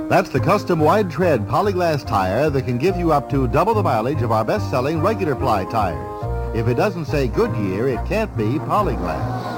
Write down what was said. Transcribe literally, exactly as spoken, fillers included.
That's the custom wide tread Polyglass tire that can give you up to double the mileage of our best-selling regular ply tires. If it doesn't say Goodyear, it can't be Polyglass.